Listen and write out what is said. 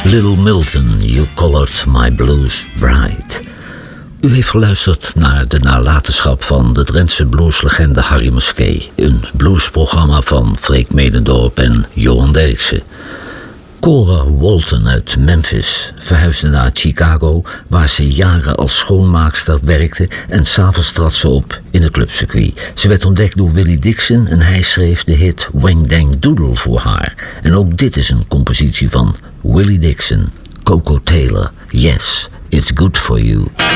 Little Milton, You Colored My Blues Bright. U heeft geluisterd naar de nalatenschap van de Drentse blueslegende Harry Musquet. Een bluesprogramma van Freek Medendorp en Johan Derksen. Cora Walton uit Memphis verhuisde naar Chicago, waar ze jaren als schoonmaakster werkte en 's avonds trad ze op in het clubcircuit. Ze werd ontdekt door Willie Dixon en hij schreef de hit Wang Dang Doodle voor haar. En ook dit is een compositie van Willie Dixon, Coco Taylor. Yes, it's good for you.